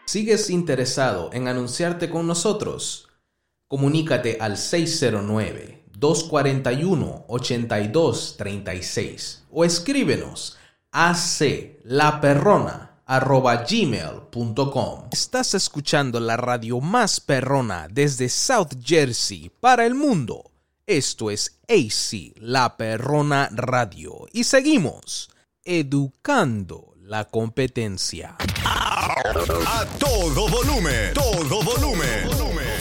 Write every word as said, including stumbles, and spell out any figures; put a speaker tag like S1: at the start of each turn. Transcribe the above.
S1: ¿Sigues interesado en anunciarte con nosotros? Comunícate al seis cero nueve, dos cuatro uno, ocho dos tres seis o escríbenos a aclaperrona arroba gmail punto com. Estás escuchando la radio más perrona desde South Jersey para el mundo. Esto es A C, La Perrona Radio. Y seguimos educando la competencia.
S2: A todo volumen, todo volumen, volumen.